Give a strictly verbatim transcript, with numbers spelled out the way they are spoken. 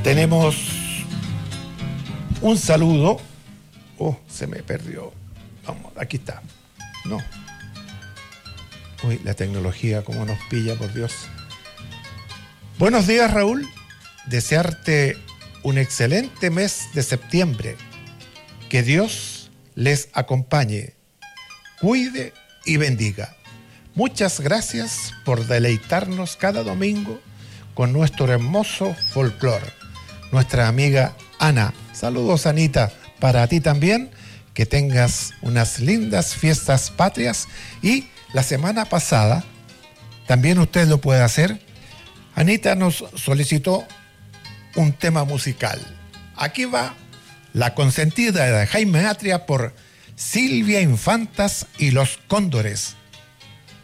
Tenemos un saludo. Oh, se me perdió. Vamos, aquí está. No. Uy, la tecnología, cómo nos pilla, por Dios. Buenos días, Raúl. Desearte un excelente mes de septiembre. Que Dios les acompañe, cuide y bendiga. Muchas gracias por deleitarnos cada domingo con nuestro hermoso folclore. Nuestra amiga Ana. Saludos, Anita, para ti también. Que tengas unas lindas fiestas patrias. Y la semana pasada, también usted lo puede hacer, Anita nos solicitó un tema musical. Aquí va La Consentida de Jaime Atria por Silvia Infantas y los Cóndores.